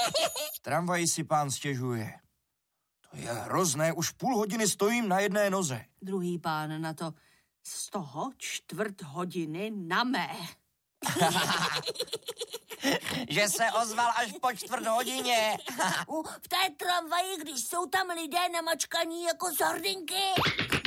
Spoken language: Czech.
V tramvaji si pán stěžuje. To je hrozné, už půl hodiny stojím na jedné noze. Druhý pán na to, z toho 1/4 hodiny na mé. Že se ozval až po 1/4 hodině. V té tramvaji, když jsou tam lidé namačkaní jako z hrdinky.